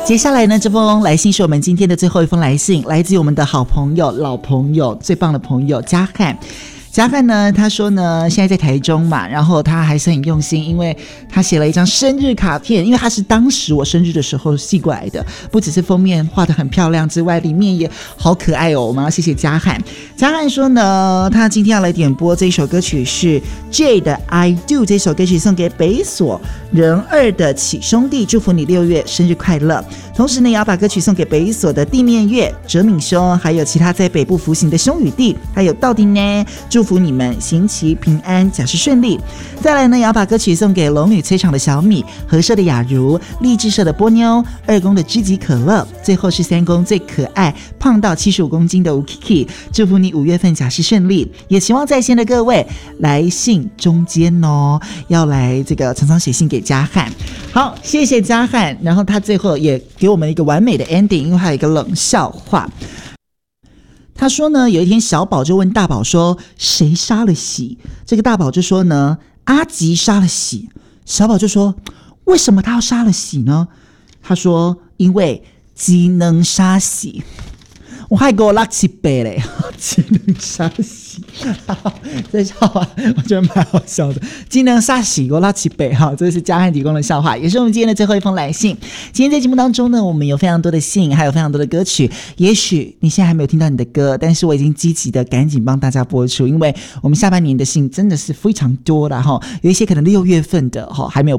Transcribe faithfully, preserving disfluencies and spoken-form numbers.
接下来呢，这封来信是我们今天的最后一封来信，来自于我们的好朋友、老朋友、最棒的朋友嘉汉。嘉汉呢，他说呢，现在在台中嘛，然后他还是很用心，因为他写了一张生日卡片，因为他是当时我生日的时候寄过来的，不只是封面画得很漂亮之外，里面也好可爱哦。我们要谢谢嘉汉。嘉汉说呢，他今天要来点播这一首歌曲是 J 的 I Do， 这首歌曲送给北所人二的启兄弟，祝福你六月生日快乐。同时呢，也要把歌曲送给北所的地面月、哲敏兄，还有其他在北部服刑的兄与弟，还有道丁呢，祝福你们行期平安，假释顺利。再来呢，也要把歌曲送给龙女催场的小米、和社的雅茹、励志社的波妞、二宫的知己可乐，最后是三宫最可爱、胖到七十五公斤的吴 Kiki， 祝福你五月份假释顺利。也希望在线的各位来信中间哦，要来这个常常写信给嘉汉。好，谢谢嘉汉。然后他最后也给我们一个完美的 ending， 因为还有一个冷笑话。他说呢，有一天小宝就问大宝说，谁杀了喜？这个大宝就说呢，阿吉杀了喜。小宝就说，为什么他要杀了喜呢？他说，因为鸡能杀喜。我还给我拉七倍嘞，鸡能杀喜，这笑话我觉得蛮好笑的。鸡能杀喜，给我拉七倍哈，这是嘉汉提供的笑话，也是我们今天的最后一封来信。今天在节目当中呢，我们有非常多的信，还有非常多的歌曲。也许你现在还没有听到你的歌，但是我已经积极的赶紧帮大家播出，因为我们下半年的信真的是非常多了哈，有一些可能六月份的哈还没有